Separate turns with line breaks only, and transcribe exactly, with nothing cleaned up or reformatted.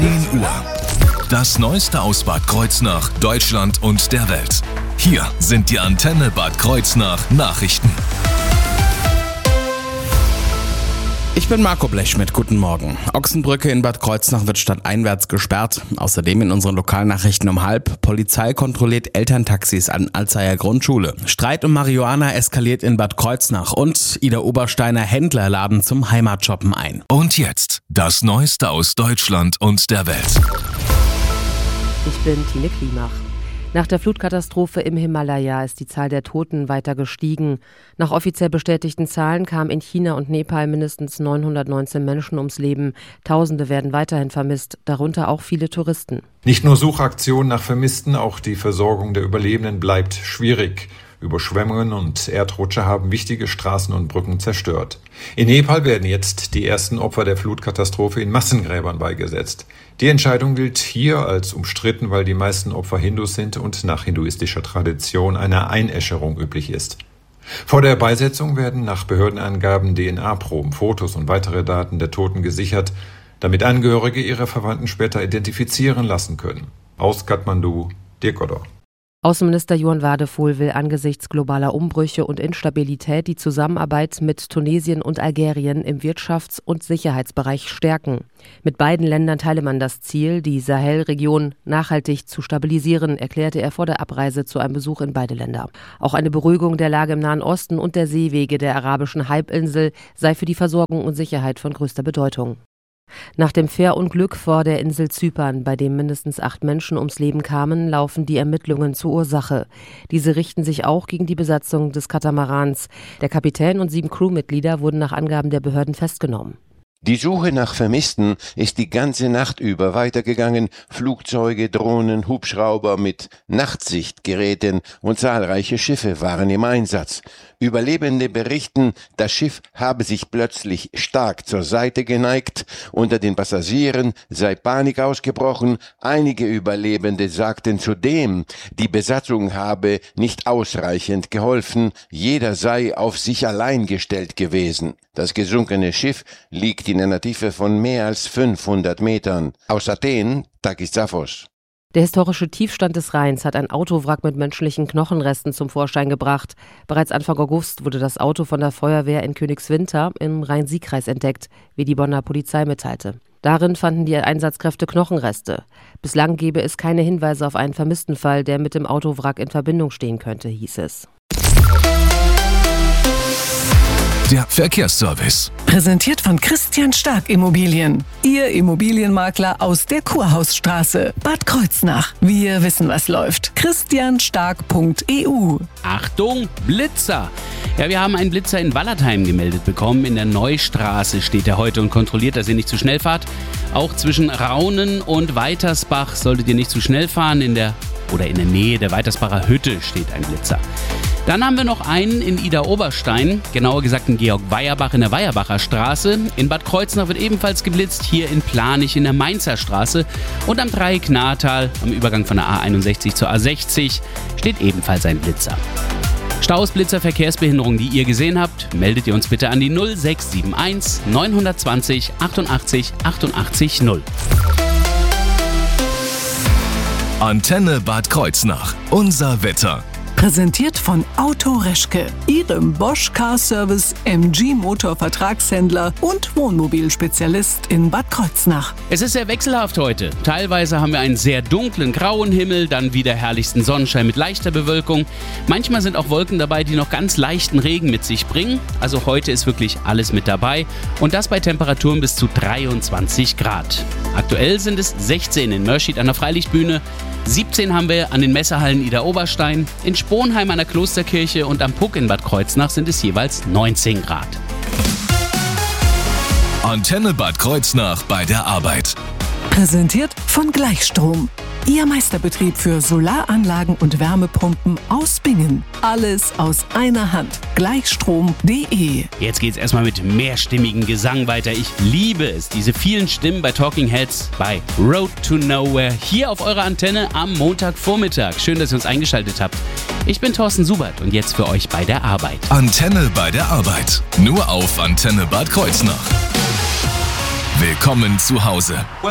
zehn Uhr. Das Neueste aus Bad Kreuznach, Deutschland und der Welt. Hier sind die Antenne Bad Kreuznach Nachrichten.
Ich bin Marco Blechschmidt, guten Morgen. Ochsenbrücke in Bad Kreuznach wird stadteinwärts gesperrt. Außerdem in unseren Lokalnachrichten um halb. Polizei kontrolliert Elterntaxis an Alzeyer Grundschule. Streit um Marihuana eskaliert in Bad Kreuznach und Ida Obersteiner Händler laden zum Heimatshoppen ein.
Und jetzt das Neueste aus Deutschland und der Welt.
Ich bin Tine Klimach. Nach der Flutkatastrophe im Himalaya ist die Zahl der Toten weiter gestiegen. Nach offiziell bestätigten Zahlen kamen in China und Nepal mindestens neunhundertneunzehn Menschen ums Leben. Tausende werden weiterhin vermisst, darunter auch viele Touristen.
Nicht nur Suchaktionen nach Vermissten, auch die Versorgung der Überlebenden bleibt schwierig. Überschwemmungen und Erdrutsche haben wichtige Straßen und Brücken zerstört. In Nepal werden jetzt die ersten Opfer der Flutkatastrophe in Massengräbern beigesetzt. Die Entscheidung gilt hier als umstritten, weil die meisten Opfer Hindus sind und nach hinduistischer Tradition eine Einäscherung üblich ist. Vor der Beisetzung werden nach Behördenangaben D N A-Proben, Fotos und weitere Daten der Toten gesichert, damit Angehörige ihre Verwandten später identifizieren lassen können. Aus Kathmandu, Dirk Godor.
Außenminister Johann Wadephol will angesichts globaler Umbrüche und Instabilität die Zusammenarbeit mit Tunesien und Algerien im Wirtschafts- und Sicherheitsbereich stärken. Mit beiden Ländern teile man das Ziel, die Sahelregion nachhaltig zu stabilisieren, erklärte er vor der Abreise zu einem Besuch in beide Länder. Auch eine Beruhigung der Lage im Nahen Osten und der Seewege der arabischen Halbinsel sei für die Versorgung und Sicherheit von größter Bedeutung. Nach dem Fährunglück vor der Insel Zypern, bei dem mindestens acht Menschen ums Leben kamen, laufen die Ermittlungen zur Ursache. Diese richten sich auch gegen die Besatzung des Katamarans. Der Kapitän und sieben Crewmitglieder wurden nach Angaben der Behörden festgenommen.
Die Suche nach Vermissten ist die ganze Nacht über weitergegangen. Flugzeuge, Drohnen, Hubschrauber mit Nachtsichtgeräten und zahlreiche Schiffe waren im Einsatz. Überlebende berichten, das Schiff habe sich plötzlich stark zur Seite geneigt. Unter den Passagieren sei Panik ausgebrochen. Einige Überlebende sagten zudem, die Besatzung habe nicht ausreichend geholfen. Jeder sei auf sich allein gestellt gewesen. Das gesunkene Schiff liegt in einer Tiefe von mehr als fünfhundert Metern. Aus Athen, Takis Zaphos.
Der historische Tiefstand des Rheins hat ein Autowrack mit menschlichen Knochenresten zum Vorschein gebracht. Bereits Anfang August wurde das Auto von der Feuerwehr in Königswinter im Rhein-Sieg-Kreis entdeckt, wie die Bonner Polizei mitteilte. Darin fanden die Einsatzkräfte Knochenreste. Bislang gebe es keine Hinweise auf einen Vermisstenfall, der mit dem Autowrack in Verbindung stehen könnte, hieß es.
Der Verkehrsservice.
Präsentiert von Christian Stark Immobilien. Ihr Immobilienmakler aus der Kurhausstraße, Bad Kreuznach. Wir wissen, was läuft. christian stark punkt e u.
Achtung, Blitzer! Ja, wir haben einen Blitzer in Wallertheim gemeldet bekommen. In der Neustraße steht er heute und kontrolliert, dass ihr nicht zu schnell fahrt. Auch zwischen Raunen und Weitersbach solltet ihr nicht zu schnell fahren. In der oder in der Nähe der Weitersbacher Hütte steht ein Blitzer. Dann haben wir noch einen in Ida Oberstein, genauer gesagt in Georg Weierbach in der Weierbacher Straße. In Bad Kreuznach wird ebenfalls geblitzt, hier in Planich in der Mainzer Straße. Und am Dreieck Nahetal, am Übergang von der A einundsechzig zur A sechzig, steht ebenfalls ein Blitzer. Staus, Blitzer, Verkehrsbehinderungen, die ihr gesehen habt, meldet ihr uns bitte an die null sechs sieben eins neun zwei null achtundachtzig achtundachtzig null.
Antenne Bad Kreuznach. Unser Wetter.
Präsentiert von Auto Reschke, Ihrem Bosch Car Service M G Motor Vertragshändler und Wohnmobilspezialist in Bad Kreuznach.
Es ist sehr wechselhaft heute. Teilweise haben wir einen sehr dunklen, grauen Himmel, dann wieder herrlichsten Sonnenschein mit leichter Bewölkung. Manchmal sind auch Wolken dabei, die noch ganz leichten Regen mit sich bringen. Also heute ist wirklich alles mit dabei und das bei Temperaturen bis zu dreiundzwanzig Grad. Aktuell sind es sechzehn in Mörschid an der Freilichtbühne, siebzehn haben wir an den Messehallen Ida Oberstein, in Sponheim an der Klosterkirche und am Puck in Bad Kreuznach sind es jeweils neunzehn Grad.
Antenne Bad Kreuznach bei der Arbeit.
Präsentiert von Gleichstrom. Ihr Meisterbetrieb für Solaranlagen und Wärmepumpen aus Bingen. Alles aus einer Hand. Gleichstrom punkt de.
Jetzt geht's erstmal mit mehrstimmigem Gesang weiter. Ich liebe es, diese vielen Stimmen bei Talking Heads, bei Road to Nowhere, hier auf eurer Antenne am Montagvormittag. Schön, dass ihr uns eingeschaltet habt. Ich bin Thorsten Subert und jetzt für euch bei der Arbeit.
Antenne bei der Arbeit. Nur auf Antenne Bad Kreuznach. Willkommen zu Hause.